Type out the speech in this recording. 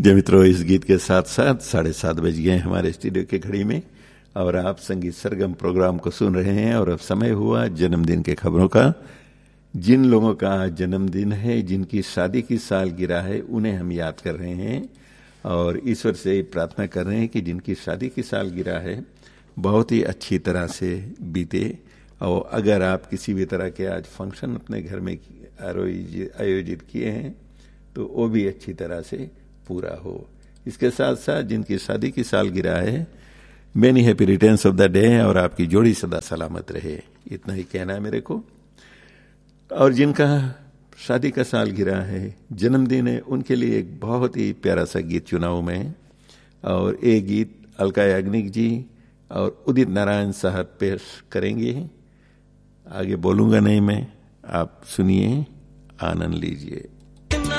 जय मित्रों, इस गीत के साथ साथ 7:30 बज गए हमारे स्टूडियो की घड़ी में और आप संगीत सरगम प्रोग्राम को सुन रहे हैं। और अब समय हुआ जन्मदिन के खबरों का। जिन लोगों का जन्मदिन है, जिनकी शादी की सालगिरह है, उन्हें हम याद कर रहे हैं और ईश्वर से प्रार्थना कर रहे हैं कि जिनकी शादी की सालगिरह है बहुत ही अच्छी तरह से बीते। और अगर आप किसी भी तरह के आज फंक्शन अपने घर में आयोजित किए हैं तो वो भी अच्छी तरह से पूरा हो। इसके साथ साथ जिनकी शादी की सालगिरह है, many happy returns of the day और आपकी जोड़ी सदा सलामत रहे, इतना ही कहना है मेरे को। और जिनका शादी का सालगिरह है, जन्मदिन है, उनके लिए एक बहुत ही प्यारा सा गीत चुनाव में और एक गीत अलका याग्निक जी और उदित नारायण साहब पेश करेंगे। आगे बोलूंगा नहीं मैं, आप सुनिए, आनंद लीजिए।